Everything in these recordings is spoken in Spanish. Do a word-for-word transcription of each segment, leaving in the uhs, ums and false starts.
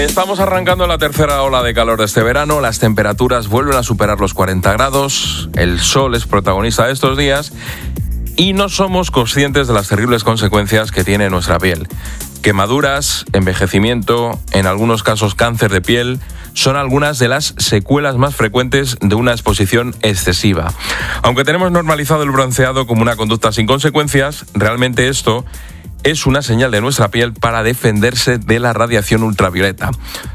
Estamos arrancando la tercera ola de calor de este verano, las temperaturas vuelven a superar los cuarenta grados, el sol es protagonista de estos días y no somos conscientes de las terribles consecuencias que tiene nuestra piel. Quemaduras, envejecimiento, en algunos casos cáncer de piel, son algunas de las secuelas más frecuentes de una exposición excesiva. Aunque tenemos normalizado el bronceado como una conducta sin consecuencias, realmente esto es una señal de nuestra piel para defenderse de la radiación ultravioleta.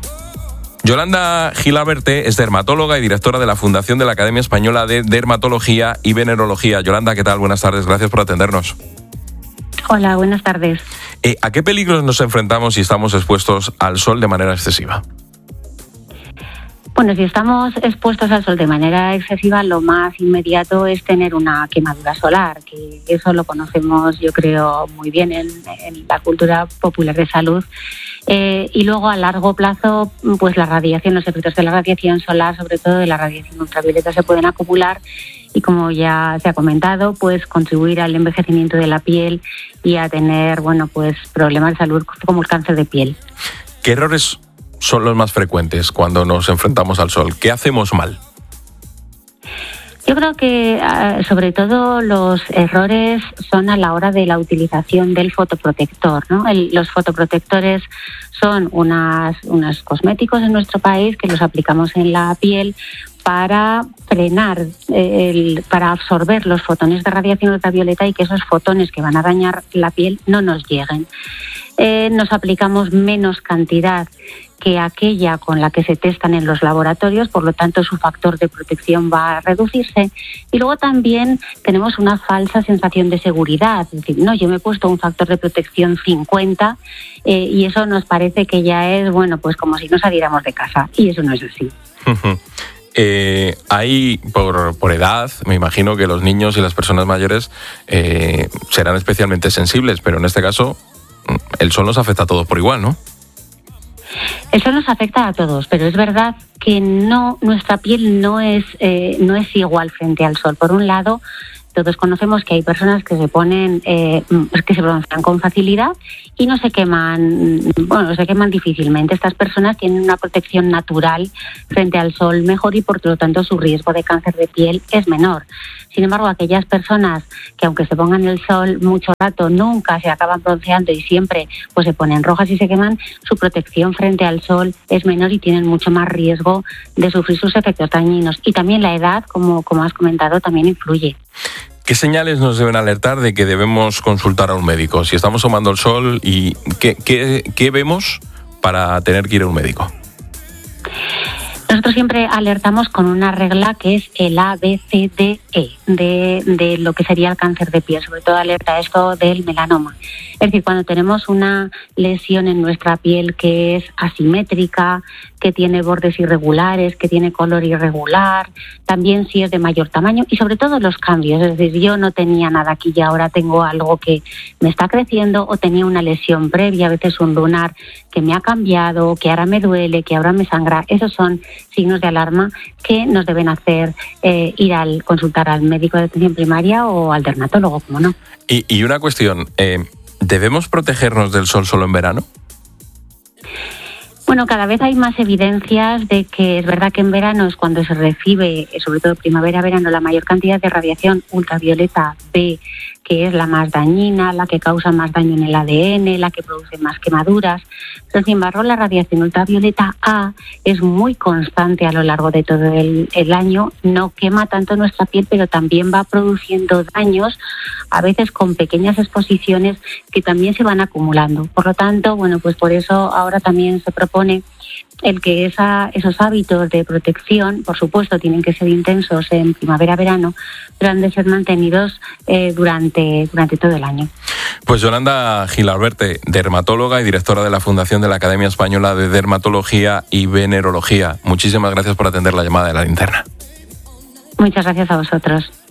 Yolanda Gil-Alberte es dermatóloga y directora de la Fundación de la Academia Española de Dermatología y Venerología. Yolanda, ¿qué tal? Buenas tardes, gracias por atendernos. Hola, buenas tardes. Eh, ¿A qué peligros nos enfrentamos si estamos expuestos al sol de manera excesiva? Bueno, si estamos expuestos al sol de manera excesiva, lo más inmediato es tener una quemadura solar, que eso lo conocemos, yo creo, muy bien en, en la cultura popular de salud. Eh, y luego, a largo plazo, pues la radiación, los efectos de la radiación solar, sobre todo de la radiación ultravioleta, se pueden acumular y, como ya se ha comentado, pues contribuir al envejecimiento de la piel y a tener, bueno, pues problemas de salud como el cáncer de piel. ¿Qué errores son los más frecuentes cuando nos enfrentamos al sol? ¿Qué hacemos mal? Yo creo que uh, sobre todo los errores son a la hora de la utilización del fotoprotector, ¿no? El, los fotoprotectores son unas, unos cosméticos en nuestro país que los aplicamos en la piel para frenar, eh, el, para absorber los fotones de radiación ultravioleta y que esos fotones que van a dañar la piel no nos lleguen. Eh, nos aplicamos menos cantidad que aquella con la que se testan en los laboratorios, por lo tanto su factor de protección va a reducirse. Y luego también tenemos una falsa sensación de seguridad, es decir, no, yo me he puesto un factor de protección cincuenta eh, y eso nos parece que ya es, bueno, pues como si no saliéramos de casa, y eso no es así. Eh, hay, por, por edad, me imagino que los niños y las personas mayores eh, serán especialmente sensibles, pero en este caso el sol nos afecta a todos por igual, ¿no? El sol nos afecta a todos, pero es verdad que no, nuestra piel no es, eh, no es igual frente al sol. Por un lado, todos conocemos que hay personas que se ponen, eh, que se broncean con facilidad y no se queman, bueno, se queman difícilmente. Estas personas tienen una protección natural frente al sol mejor y por lo tanto su riesgo de cáncer de piel es menor. Sin embargo, aquellas personas que aunque se pongan el sol mucho rato nunca se acaban bronceando y siempre pues se ponen rojas y se queman, su protección frente al sol es menor y tienen mucho más riesgo de sufrir sus efectos dañinos. Y también la edad, como, como has comentado, también influye. ¿Qué señales nos deben alertar de que debemos consultar a un médico? Si estamos tomando el sol, ¿y qué, qué, qué vemos para tener que ir a un médico? Nosotros siempre alertamos con una regla que es el A B C D E de, de lo que sería el cáncer de piel, sobre todo alerta esto del melanoma. Es decir, cuando tenemos una lesión en nuestra piel que es asimétrica, que tiene bordes irregulares, que tiene color irregular, también si es de mayor tamaño y sobre todo los cambios. Es decir, yo no tenía nada aquí y ahora tengo algo que me está creciendo o tenía una lesión previa, a veces un lunar que me ha cambiado, que ahora me duele, que ahora me sangra. Esos son signos de alarma que nos deben hacer eh, ir al consultar al médico de atención primaria o al dermatólogo, como no. Y, y una cuestión, eh, ¿debemos protegernos del sol solo en verano? Bueno, cada vez hay más evidencias de que es verdad que en verano es cuando se recibe, sobre todo primavera-verano, la mayor cantidad de radiación ultravioleta B, que es la más dañina, la que causa más daño en el A D N, la que produce más quemaduras. Pero, sin embargo, la radiación ultravioleta A es muy constante a lo largo de todo el, el año. No quema tanto nuestra piel, pero también va produciendo daños, a veces con pequeñas exposiciones que también se van acumulando. Por lo tanto, bueno, pues por eso ahora también se propone el que esa, esos hábitos de protección, por supuesto, tienen que ser intensos en primavera-verano, pero han de ser mantenidos eh, durante, durante todo el año. Pues Yolanda Gil-Alberte, dermatóloga y directora de la Fundación de la Academia Española de Dermatología y Venerología. Muchísimas gracias por atender la llamada de La Linterna. Muchas gracias a vosotros.